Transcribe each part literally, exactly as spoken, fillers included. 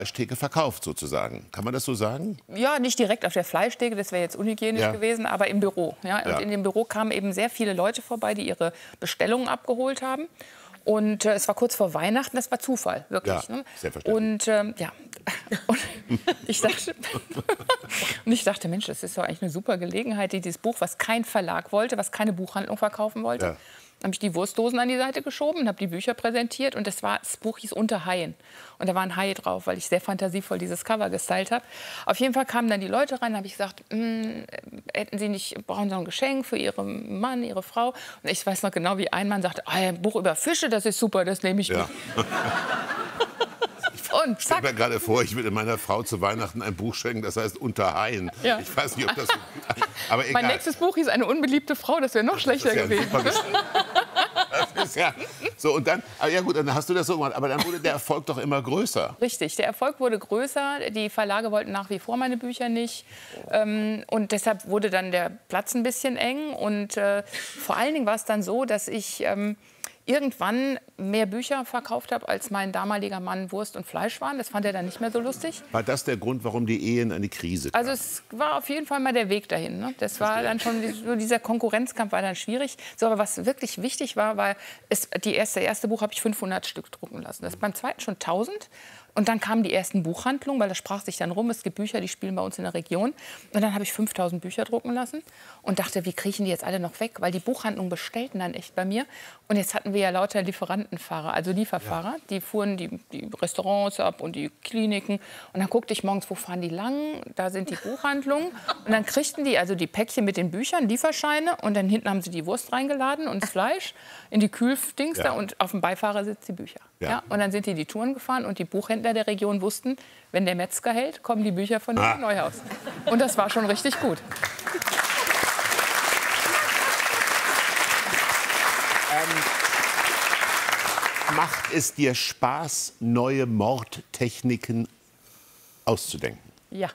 Fleischtheke verkauft, sozusagen. Kann man das so sagen? Ja, nicht direkt auf der Fleischtheke, das wäre jetzt unhygienisch ja. gewesen, aber im Büro. Ja? Und ja. in dem Büro kamen eben sehr viele Leute vorbei, die ihre Bestellungen abgeholt haben. Und äh, es war kurz vor Weihnachten, das war Zufall, wirklich. Ja, ne? selbstverständlich. Und ähm, ja, und ich dachte, und ich dachte, Mensch, das ist doch eigentlich eine super Gelegenheit, dieses Buch, was kein Verlag wollte, was keine Buchhandlung verkaufen wollte. Ja. Dann habe ich die Wurstdosen an die Seite geschoben, habe die Bücher präsentiert und das, war, das Buch hieß Unter Haien. Und da war ein Hai drauf, weil ich sehr fantasievoll dieses Cover gestylt habe. Auf jeden Fall kamen dann die Leute rein, habe ich gesagt, hätten Sie nicht, brauchen Sie noch ein Geschenk für Ihren Mann, Ihre Frau? Und ich weiß noch genau, wie ein Mann sagte, ah, ein Buch über Fische, das ist super, das nehme ich ja. nicht. Und ich stelle mir gerade vor, ich würde meiner Frau zu Weihnachten ein Buch schenken, das heißt Unter Haien. Ja. Ich weiß nicht, ob das... Aber egal. Mein nächstes Buch hieß Eine unbeliebte Frau, das wäre noch schlechter ja gewesen. Das ist ja so, und dann, ja gut, dann hast du das so gemacht, aber dann wurde der Erfolg doch immer größer. Richtig, der Erfolg wurde größer, die Verlage wollten nach wie vor meine Bücher nicht ähm, und deshalb wurde dann der Platz ein bisschen eng und äh, vor allen Dingen war es dann so, dass ich ähm, irgendwann mehr Bücher verkauft habe, als mein damaliger Mann Wurst und Fleisch waren. Das fand er dann nicht mehr so lustig. War das der Grund, warum die Ehe in eine Krise kam? Also es war auf jeden Fall mal der Weg dahin. Ne? Das war dann schon, so dieser Konkurrenzkampf war dann schwierig. So, aber was wirklich wichtig war, war, es, die erste, erste Buch habe ich fünfhundert Stück drucken lassen. Das beim zweiten schon tausend. Und dann kamen die ersten Buchhandlungen, weil das sprach sich dann rum. Es gibt Bücher, die spielen bei uns in der Region. Und dann habe ich fünftausend Bücher drucken lassen und dachte, wie kriechen die jetzt alle noch weg? Weil die Buchhandlungen bestellten dann echt bei mir. Und jetzt hatten wir ja lauter Lieferantenfahrer, also Lieferfahrer. Ja. Die fuhren die, die Restaurants ab und die Kliniken. Und dann guckte ich morgens, wo fahren die lang? Da sind die Buchhandlungen. Und dann kriegten die also die Päckchen mit den Büchern, Lieferscheine. Und dann hinten haben sie die Wurst reingeladen und das Fleisch in die Kühldings ja. da. Und auf dem Beifahrersitz die Bücher. Ja. Ja. Und dann sind die die Touren gefahren und die Buchhändler der Region wussten, wenn der Metzger hält, kommen die Bücher von ah. Neuhaus. Und das war schon richtig gut. Ähm, macht es dir Spaß, neue Mordtechniken auszudenken? Ja.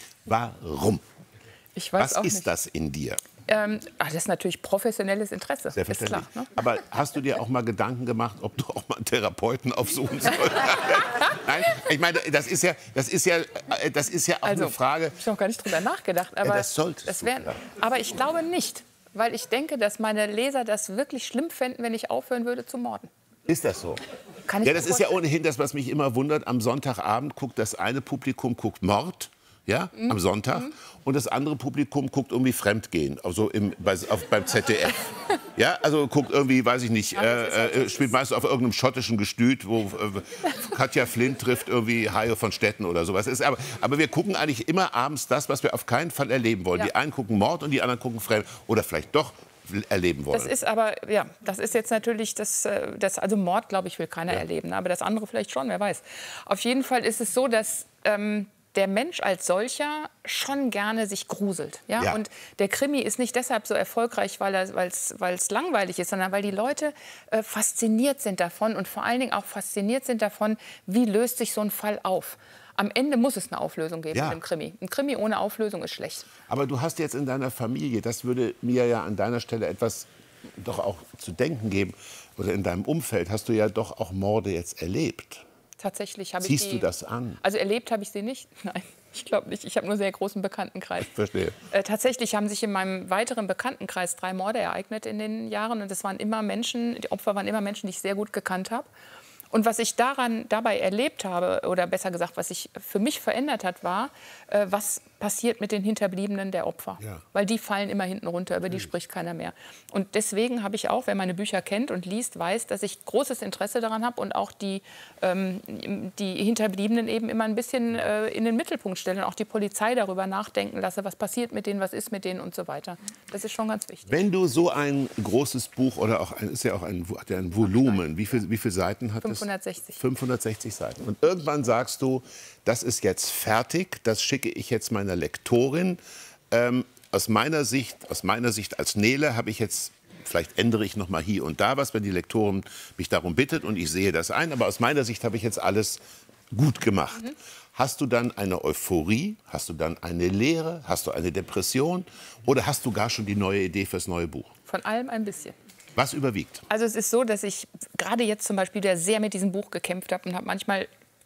Warum? Ich weiß Was auch ist nicht. das in dir? Ähm, ach, das ist natürlich professionelles Interesse. Selbstverständlich. Ist klar, ne? Aber hast du dir auch mal Gedanken gemacht, ob du auch mal einen Therapeuten aufsuchen sollst? Nein, ich meine, das ist ja, das ist ja, das ist ja auch also, eine Frage. Ich habe noch gar nicht drüber nachgedacht. Aber, ja, das solltest das wär, du, ja. aber ich glaube nicht, weil ich denke, dass meine Leser das wirklich schlimm fänden, wenn ich aufhören würde zu morden. Ist das so? Kann ich ja, das ist ja ohnehin das, was mich immer wundert. Am Sonntagabend guckt das eine Publikum guckt Mord. Ja, mhm. am Sonntag. Mhm. Und das andere Publikum guckt irgendwie Fremdgehen, also im, bei, auf, beim Z D F. Ja, also guckt irgendwie, weiß ich nicht, äh, äh, spielt meistens auf irgendeinem schottischen Gestüt, wo äh, Katja Flint trifft irgendwie Hajo von Stetten oder sowas. Ist, aber, aber wir gucken eigentlich immer abends das, was wir auf keinen Fall erleben wollen. Ja. Die einen gucken Mord und die anderen gucken Fremd. Oder vielleicht doch erleben wollen. Das ist aber, ja, das ist jetzt natürlich, das, das also Mord, glaube ich, will keiner ja. erleben. Aber das andere vielleicht schon, wer weiß. Auf jeden Fall ist es so, dass... Ähm, der Mensch als solcher schon gerne sich gruselt. Ja? Ja. Und der Krimi ist nicht deshalb so erfolgreich, weil es langweilig ist, sondern weil die Leute äh, fasziniert sind davon und vor allen Dingen auch fasziniert sind davon, wie löst sich so ein Fall auf. Am Ende muss es eine Auflösung geben ja. im Krimi. Ein Krimi ohne Auflösung ist schlecht. Aber du hast jetzt in deiner Familie, das würde mir ja an deiner Stelle etwas doch auch zu denken geben, oder in deinem Umfeld hast du ja doch auch Morde jetzt erlebt. Tatsächlich habe ich Siehst die, du das an? Also erlebt habe ich sie nicht. Nein, ich glaube nicht. Ich habe nur einen sehr großen Bekanntenkreis. Ich verstehe. Äh, tatsächlich haben sich in meinem weiteren Bekanntenkreis drei Morde ereignet in den Jahren. Und das waren immer Menschen, die Opfer waren immer Menschen, die ich sehr gut gekannt habe. Und was ich daran, dabei erlebt habe, oder besser gesagt, was sich für mich verändert hat, war, äh, was passiert mit den Hinterbliebenen der Opfer. Ja. Weil die fallen immer hinten runter, über die spricht keiner mehr. Und deswegen habe ich auch, wer meine Bücher kennt und liest, weiß, dass ich großes Interesse daran habe und auch die, ähm, die Hinterbliebenen eben immer ein bisschen äh, in den Mittelpunkt stelle und auch die Polizei darüber nachdenken lasse, was passiert mit denen, was ist mit denen und so weiter. Das ist schon ganz wichtig. Wenn du so ein großes Buch, oder auch ein, ist ja auch ein, hat ja ein Volumen, wie, viel, wie viele Seiten hat das? fünfhundertsechzig. fünfhundertsechzig Seiten. Und irgendwann sagst du, das ist jetzt fertig, das schicke ich jetzt meiner Lektorin. Ähm, aus meiner Sicht, aus meiner Sicht als Nele habe ich jetzt, vielleicht ändere ich noch mal hier und da was, wenn die Lektorin mich darum bittet und ich sehe das ein, aber aus meiner Sicht habe ich jetzt alles gut gemacht. Mhm. Hast du dann eine Euphorie, hast du dann eine Leere, hast du eine Depression oder hast du gar schon die neue Idee fürs neue Buch? Von allem ein bisschen. Was überwiegt? Also es ist so, dass ich gerade jetzt zum Beispiel wieder sehr mit diesem Buch gekämpft habe und habe manchmal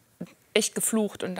echt geflucht und